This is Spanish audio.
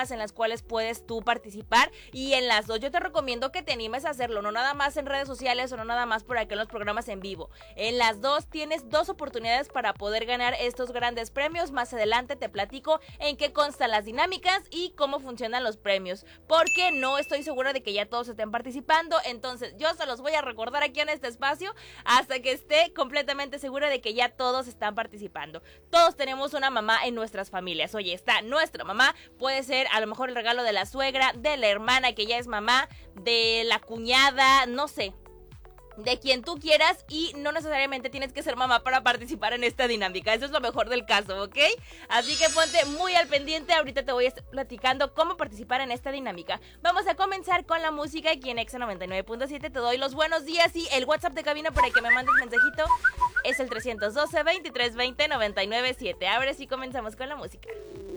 plataformas en las cuales puedes tú participar, y en las dos yo te recomiendo que te animes a hacerlo, no nada más en redes sociales o no nada más por aquí en los programas en vivo. En las dos tienes dos oportunidades para poder ganar estos grandes premios. Más adelante te platico en qué constan las dinámicas y cómo funcionan los premios, porque no estoy segura de que ya todos estén participando, entonces yo se los voy a recordar aquí en este espacio hasta que esté completamente segura de que ya todos están participando. Todos tenemos una mamá en nuestras familias. Oye, está nuestra mamá, puede ser a lo mejor el regalo de la suegra, de la hermana que ya es mamá, de la cuñada, no sé, de quien tú quieras, y no necesariamente tienes que ser mamá para participar en esta dinámica. Eso es lo mejor del caso, ¿ok? Así que ponte muy al pendiente, ahorita te voy a estar platicando cómo participar en esta dinámica. Vamos a comenzar con la música aquí en Exa 99.7. Te doy los buenos días y el WhatsApp de cabina para que me mandes mensajito es el 312-2320-997. Ahora sí comenzamos con la música.